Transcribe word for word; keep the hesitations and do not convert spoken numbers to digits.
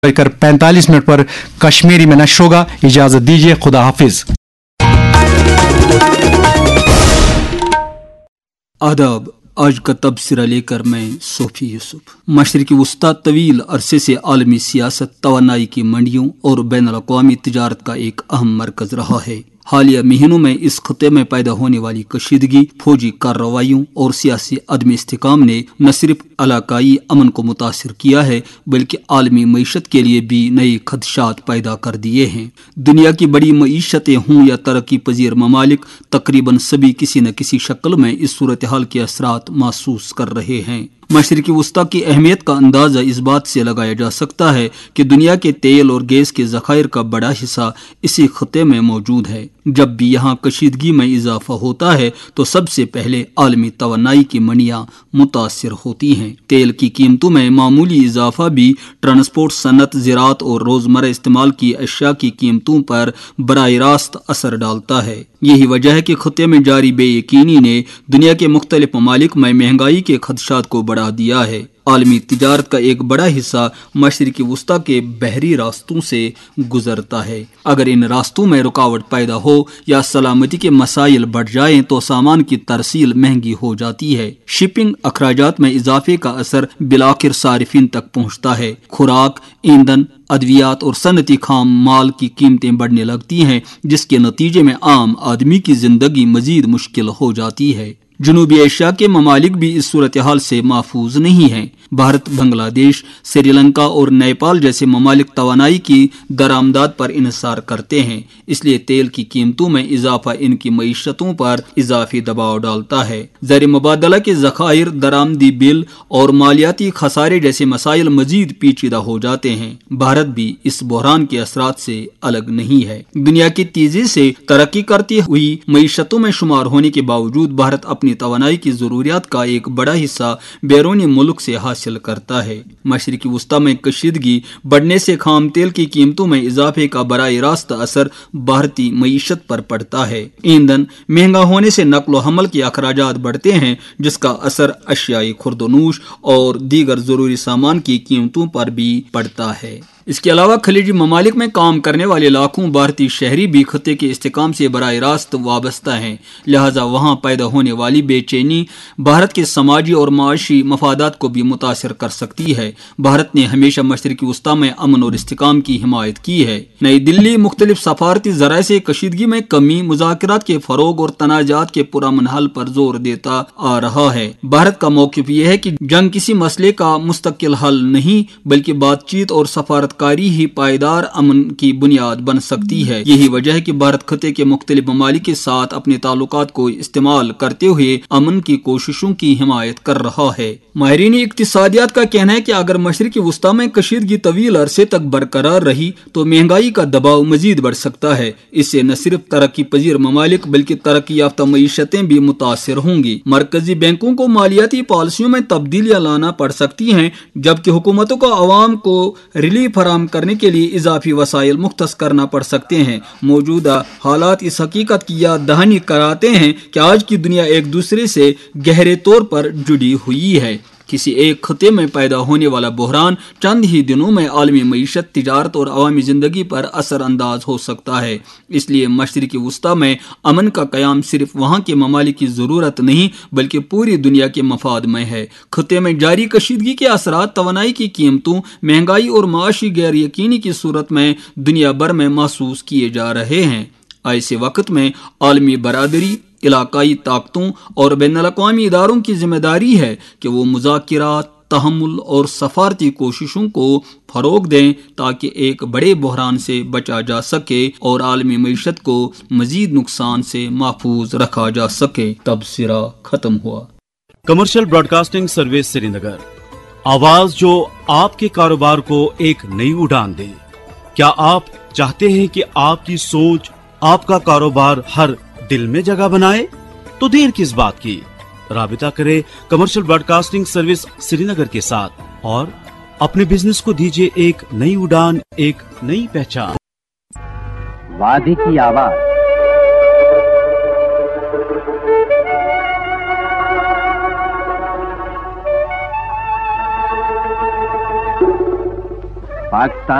कर पैंतालीस मिनट पर कश्मीरी में नश्र होगा। इजाजत दीजिए, खुदा हाफिज। आदाब। आज का तबसरा लेकर मैं सोफी यूसुफ। मशरिकी वस्ता तवील अरसे से आलमी सियासत, तवानाई की मंडियों और बैन अल-अक़वामी तिजारत का एक अहम मरकज रहा है। हालिया महीनों में इस खत्े में पैदा होने वाली कशीदगी, फौजी कार्रवाइयों और सियासी अदम इस्तेकाम ने न सिर्फ इलाकाई अमन को मुतासिर किया है बल्कि आलमी मईशत के लिए भी नए खदशात पैदा कर दिए हैं। दुनिया की बड़ी मईशतें हों या तरक्की पजीर ममालिक, तकरीबन सभी किसी न किसी शक्ल में इस सूरत हाल के असरात महसूस कर रहे हैं। मशरिकी वस्ता की अहमियत का अंदाज़ा इस बात से लगाया जा सकता है कि दुनिया के तेल और गैस के ज़खायर का बड़ा हिस्सा इसी खत्े में मौजूद है। जब भी यहाँ कशीदगी में इजाफा होता है तो सबसे पहले आलमी तवानाई की मंडियाँ मुतासिर होती हैं। तेल की कीमतों में मामूली इजाफा भी ट्रांसपोर्ट, सनत, ज़राअत और रोज़मर्रा इस्तेमाल की अशिया की कीमतों पर बराह रास्त असर डालता है। यही वजह है कि खत्े में जारी बेयकीनी ने दुनिया के मुख्तलिफ ममालिक में महंगाई के खदशात को बढ़ा दिया है। आलमी तिजारत का एक बड़ा हिस्सा मशरिकी वस्ता के बहरी रास्तों से गुजरता है। अगर इन रास्तों में रुकावट पैदा हो या सलामती के मसाइल बढ़ जाएं तो सामान की तरसील महंगी हो जाती है। शिपिंग अखराजात में इजाफे का असर बिलाखिर सारिफिन तक पहुंचता है। खुराक, ईंधन, अद्वियात और सनती खाम माल की कीमतें बढ़ने लगती हैं, जिसके नतीजे में आम आदमी की जिंदगी मजीद मुश्किल हो जाती है। जनूबी एशिया के ममालिक भी इस सूरत हाल से महफूज नहीं हैं। भारत, बांग्लादेश, श्रीलंका और नेपाल जैसे ममालिक तवानाई की दरामदाद पर इन्हिसार करते हैं, इसलिए तेल की कीमतों में इजाफा इनकी मईशतों पर इजाफी दबाव डालता है। ज़र मुबादला के ज़खायर, दरामदी बिल और मालियाती खसारे जैसे मसाइल मजीद पेचीदा हो जाते हैं। भारत भी इस बहरान के असरात से अलग नहीं है। दुनिया की तेजी से तरक्की करती हुई मईशतों में शुमार होने के बावजूद भारत अपनी तवानाई की जरूरियात का एक बड़ा हिस्सा बैरूनी मुल्क से हासिल करता है। मशरिकी वस्ता में कशीदगी बढ़ने से खाम तेल की कीमतों में इजाफे का बराह रास्त असर भारतीय मईशत पर पड़ता है। ईंधन महंगा होने से नक्ल व हमल के अखराजात बढ़ते हैं, जिसका असर अशियाई खुर्दनूश और दीगर जरूरी सामान की कीमतों पर भी पड़ता है। इसके अलावा खलीजी ममालिक में काम करने वाले लाखों भारतीय शहरी भी खत्े के इस्तेकाम से बराह रास्त वाबस्ता हैं, लिहाजा वहाँ पैदा होने वाली बेचैनी भारत के समाजी और माशी मफादात को भी मुतासर कर सकती है। भारत ने हमेशा मशरिकी वस्ता में अमन और इस्तेकाम की हिमायत की है। नई दिल्ली मुख्तलिफ सफारती ज़राए से कशीदगी में कमी, मुज़ाकरात के फरोग और तनाजात के पुरअमन हल पर जोर देता आ रहा है। भारत का मौक़िफ़ यह है कि जंग किसी मसले का मुस्तकिल हल नहीं बल्कि बातचीत और सफारत कारी ही पायदार अमन की बुनियाद बन सकती है। यही वजह है कि भारत खत्े के मुख्तलिफ ममालिक के साथ अपने ताल्लुकात को इस्तेमाल करते हुए अमन की कोशिशों की हिमायत कर रहा है। माहिरीन इक्तिसादियात का कहना है कि अगर मशरिकी वस्ता में कशीदगी तवील अरसे तक बरकरार रही तो महंगाई का दबाव मजीद बढ़ सकता है। इससे न सिर्फ तरक्की पजीर ममालिक बल्कि तरक्की याफ्ता मईशतें भी मुतासिर होंगी। मरकजी बैंकों को मालियाती पॉलिसियों में तब्दीलियां लाना पड़ सकती हैं, जबकि हुकूमतों को आवाम को रिलीफ फराहम करने के लिए इजाफी वसाइल मुख्तस करना पड़ सकते हैं। मौजूदा हालात इस हकीकत की याद दहानी कराते हैं कि आज की दुनिया एक दूसरे से गहरे तौर पर जुड़ी हुई है। किसी एक खत्े में पैदा होने वाला बहरान चंद ही दिनों में आलमी मईशत, तिजारत और अवामी जिंदगी पर असर अंदाज हो सकता है। इसलिए मशरिकी वस्ता में अमन का कयाम सिर्फ वहाँ के ममालिक की ज़रूरत नहीं बल्कि पूरी दुनिया के मफाद में है। खत्े में जारी कशीदगी के असरात तवानाई की कीमतों, महंगाई और माशी गैर यकीनी की सूरत में दुनिया भर में महसूस किए जा रहे हैं। ऐसे वक्त में आलमी बरादरी, इलाकाई ताकतों और बैनुल-अक़वामी इदारों की जिम्मेदारी है कि वो मुज़ाकरात, तहम्मुल और सफारती कोशिशों को फरोग दें ताकि एक बड़े बहरान से बचा जा सके और आलमी मईशत को मजीद नुकसान से महफूज रखा जा सके। तबसरा खत्म हुआ। कमर्शियल ब्रॉडकास्टिंग सर्विस श्रीनगर, आवाज जो आपके कारोबार को एक नई उड़ान दे। क्या आप चाहते हैं कि आपकी सोच, आपका कारोबार हर दिल में जगह बनाए? तो देर किस बात की, राबिता करें कमर्शियल ब्रॉडकास्टिंग सर्विस श्रीनगर के साथ और अपने बिजनेस को दीजिए एक नई उड़ान, एक नई पहचान। वादी की आवाज। पाकिस्तान